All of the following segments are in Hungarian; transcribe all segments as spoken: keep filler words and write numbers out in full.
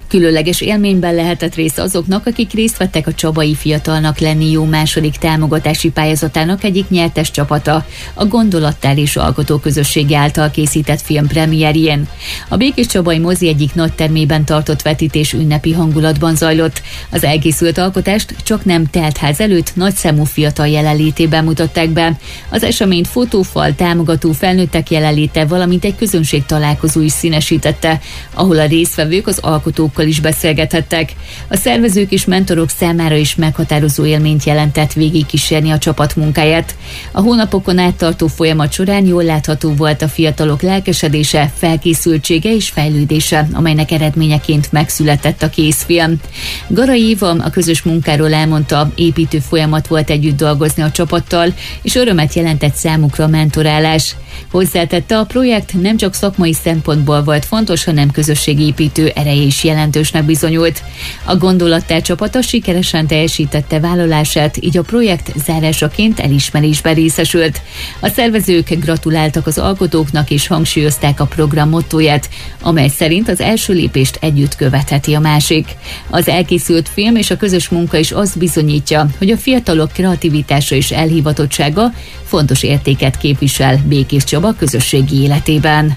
Különleges élményben lehetett részt azoknak, akik részt vettek a Csabai Fiatalnak lenni jó második támogatási pályázatának egyik nyertes csapata, a Gondolattár és Alkotóközössége által készített film premierjén. A Békéscsabai mozi egyik nagy termében tartott vetítés ünnepi hangulatban zajlott. Az elkészült alkotást csak nem teltház előtt nagyszámú fiatal jelenlétében mutatták be. Az eseményt fotófal, támogató felnőttek jelenléte, valamint egy közönség találkozó is színesítette, ahol a résztvevők az alkotókkal is beszélgethettek. A szervezők és mentorok számára is meghatározó élményt jelentett végigkísérni a csapat munkáját. A hónapokon át tartó folyamat során jól látható volt a fiatalok lelkesedése, felkészültsége és fejlődése, amelynek eredményeként megszületett a készfilm. Garai Éva a közös munkáról elmondta, építő folyamat volt együtt dolgozni a csapattal, és örömet jelentett számukra a mentorálás. Hozzátette, a projekt nem csak szakmai szempontból volt fontos, hanem közösségépítő ereje is jelentősnek bizonyult. A Gondolattár csapata sikeresen teljesítette vállalását, így a projekt zárásaként elismerésben részesült. A szervezők gratuláltak az alkotóknak és hangsúlyozták a program mottóját, amely szerint az első lépést együtt követheti a másik. Az elkészült film és a közös munka is azt bizonyítja, hogy a fiatalok kreativitása és elhivatottsága fontos értéket képvisel Békéscsaba közösségi életében.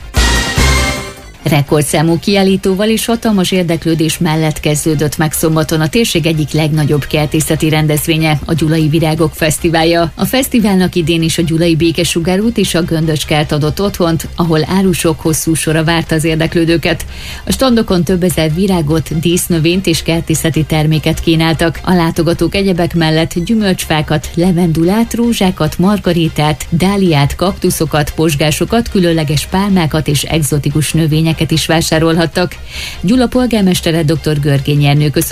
Rekordszámú kiállítóval és hatalmas érdeklődés mellett kezdődött meg szombaton a térség egyik legnagyobb kertészeti rendezvénye, a Gyulai Virágok Fesztiválja. A fesztiválnak idén is a Gyulai Békesugárút és a Göndöcskert adott otthont, ahol árusok hosszú sora várta az érdeklődőket. A standokon több ezer virágot, dísznövényt és kertészeti terméket kínáltak. A látogatók egyebek mellett gyümölcsfákat, levendulát, rózsákat, margaritát, dáliát, kaktuszokat, pozsgásokat, különleges pálmákat és egzotikus növényeket is vásárolhattak. Gyula polgármestere dr. Görgény Ernő